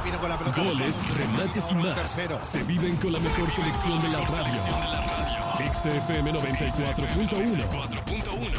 Marquino con la pelota. Goles, remates y más. Tercero. Se viven con la mejor selección de la radio. XFM 94.1.